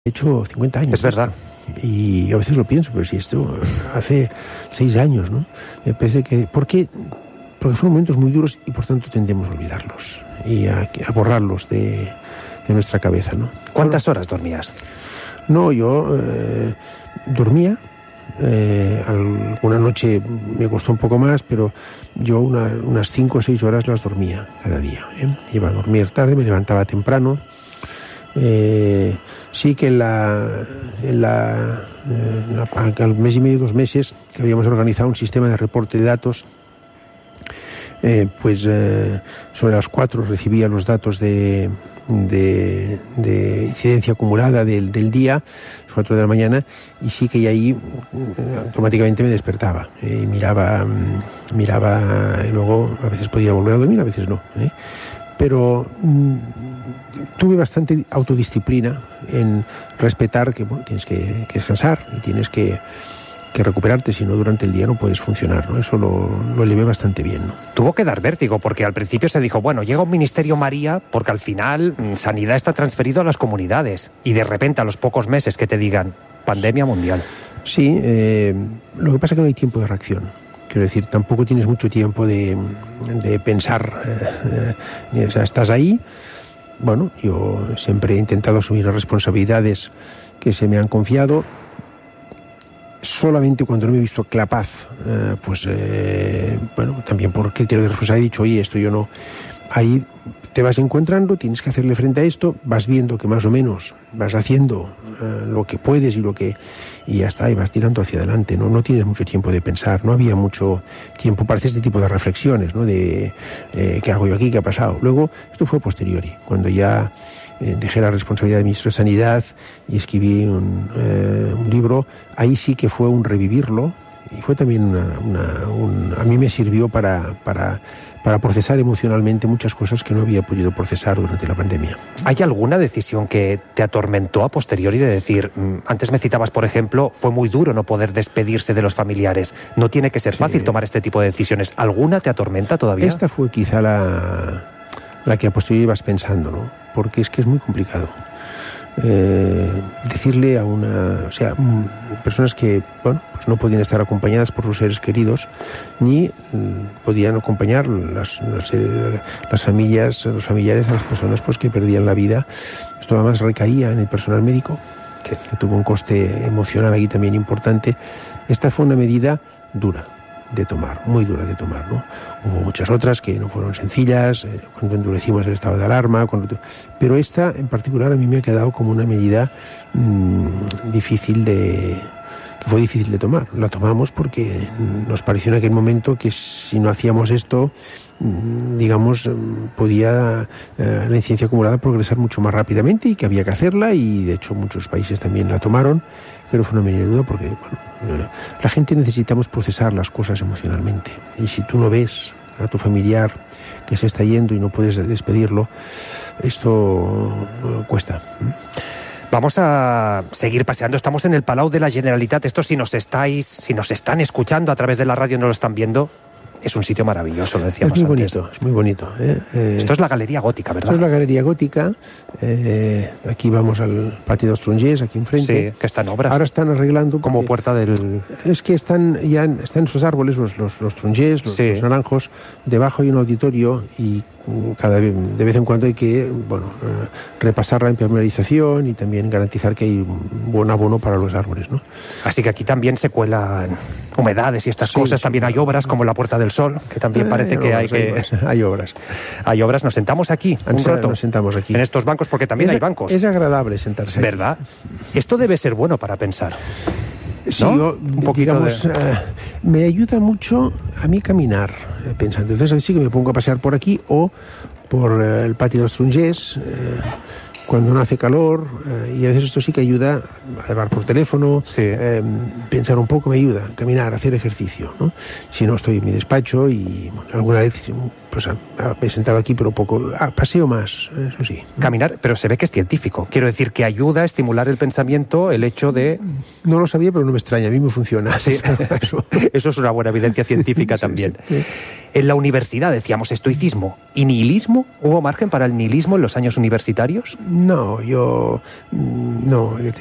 He hecho 50 años. Es verdad. Y a veces lo pienso, pero si esto hace 6 años, ¿no? Me parece que... Porque fueron momentos muy duros y por tanto tendemos a olvidarlos y a borrarlos de nuestra cabeza, ¿no? ¿Cuántas horas dormías? No, yo dormía. Alguna noche me costó un poco más, pero yo unas 5 o 6 horas las dormía cada día. Iba a dormir tarde, me levantaba temprano. Sí que al mes y medio, 2 meses, que habíamos organizado un sistema de reporte de datos, sobre las 4 recibía los datos de incidencia acumulada del día, 4 de la mañana, y sí que ahí automáticamente me despertaba y miraba, y luego a veces podía volver a dormir, a veces no, pero tuve bastante autodisciplina en respetar que tienes que descansar y tienes que recuperarte, si no durante el día no puedes funcionar, ¿no? Eso lo llevé bastante bien, ¿no? Tuvo que dar vértigo, porque al principio se dijo, bueno, llega un Ministerio María, porque al final Sanidad está transferido a las comunidades, y de repente a los pocos meses que te digan, pandemia mundial. Sí, lo que pasa es que no hay tiempo de reacción. Quiero decir, tampoco tienes mucho tiempo de pensar, o sea, estás ahí. Bueno, yo siempre he intentado asumir las responsabilidades que se me han confiado. Solamente cuando no me he visto capaz, también por criterio de responsabilidad he dicho, oye, esto yo no... Ahí te vas encontrando, tienes que hacerle frente a esto, vas viendo que más o menos vas haciendo lo que puedes y ya está, y vas tirando hacia adelante, ¿no? No tienes mucho tiempo de pensar, no había mucho tiempo para hacer este tipo de reflexiones, ¿no? De ¿qué hago yo aquí? ¿Qué ha pasado? Luego, esto fue posteriori, cuando ya dejé la responsabilidad de ministro de Sanidad y escribí un libro. Ahí sí que fue un revivirlo, y fue también a mí me sirvió para procesar emocionalmente muchas cosas que no había podido procesar durante la pandemia. ¿Hay alguna decisión que te atormentó a posteriori de decir, antes me citabas, por ejemplo, fue muy duro no poder despedirse de los familiares? No tiene que ser fácil tomar este tipo de decisiones. ¿Alguna te atormenta todavía? Esta fue quizá la que a posteriori vas pensando, ¿no? Porque es que es muy complicado. Decirle a personas que no podían estar acompañadas por sus seres queridos, ni podían acompañar las familias, los familiares a las personas que perdían la vida. Esto además recaía en el personal médico, que tuvo un coste emocional aquí también importante. Esta fue una medida dura de tomar, muy dura de tomar, ¿no? Hubo muchas otras que no fueron sencillas, cuando endurecimos el estado de alarma, pero esta en particular a mí me ha quedado como una medida que fue difícil de tomar. La tomamos porque nos pareció en aquel momento que si no hacíamos esto, podía la incidencia acumulada progresar mucho más rápidamente, y que había que hacerla, y de hecho muchos países también la tomaron, pero fue una medida duda porque la gente necesitamos procesar las cosas emocionalmente, y si tú no ves a tu familiar que se está yendo y no puedes despedirlo, esto cuesta. Vamos a seguir paseando. Estamos en el Palau de la Generalitat. Esto, si nos están escuchando a través de la radio, no lo están viendo, es un sitio maravilloso, lo decíamos antes. Es muy bonito. Esto es la Galería Gótica, ¿verdad? Esto es la Galería Gótica. Aquí vamos al Patio dels Trongers, aquí enfrente. Sí, que está en obras. Ahora están arreglando... Como puerta del... Es que están esos árboles, los trongers, los naranjos. Debajo hay un auditorio, y de vez en cuando hay que repasar la impermeabilización y también garantizar que hay un buen abono para los árboles, ¿no? Así que aquí también se cuelan humedades y estas cosas. También hay obras como la Puerta del Sol, que también parece que hay obras. Hay obras. Nos sentamos aquí un rato. Nos sentamos aquí. En estos bancos, porque también hay bancos. Es agradable sentarse aquí. ¿Verdad? Esto debe ser bueno para pensar. Sí, ¿no? yo, me ayuda mucho a mí caminar, pensando. Entonces, así que me pongo a pasear por aquí o por el Patio dels Trongers, cuando no hace calor, y a veces esto sí que ayuda a hablar por teléfono, pensar un poco, me ayuda, caminar, hacer ejercicio, ¿no? Si no, estoy en mi despacho y alguna vez me he sentado aquí, pero poco, paseo más, eso sí. Caminar, pero se ve que es científico. Quiero decir que ayuda a estimular el pensamiento, el hecho de... No lo sabía, pero no me extraña, a mí me funciona. Sí. Eso es una buena evidencia científica también. Sí. En la universidad decíamos estoicismo y nihilismo. ¿Hubo margen para el nihilismo en los años universitarios? No, yo te